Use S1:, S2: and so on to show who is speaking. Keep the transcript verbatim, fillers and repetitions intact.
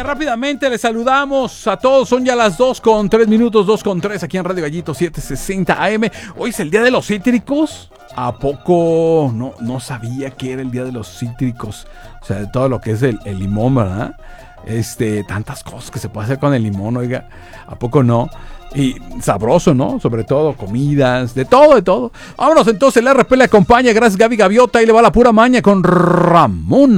S1: rápidamente les saludamos a todos. Son ya las dos con tres minutos, dos con tres aquí en Radio Gallito setecientos sesenta A M. Hoy es el día de los cítricos. ¿A poco no, no sabía que era el día de los cítricos? O sea, de todo lo que es el, el limón, ¿verdad? Este, tantas cosas que se puede hacer con el limón, oiga. ¿A poco no? Y sabroso, ¿no? Sobre todo comidas, de todo, de todo. Vámonos entonces, el R P le acompaña. Gracias, Gaby Gaviota. Y le va la pura maña con Ramona.